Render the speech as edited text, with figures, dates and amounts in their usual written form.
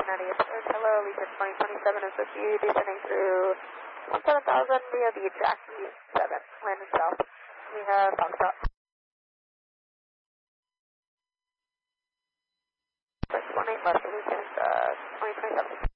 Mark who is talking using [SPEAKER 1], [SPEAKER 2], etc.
[SPEAKER 1] 98 approach. Hello, Lisa 2027 is with you, descending through 17,000 via the Jackie 7, landing south. We have Foxtrot. 618 left, Lucas 2027.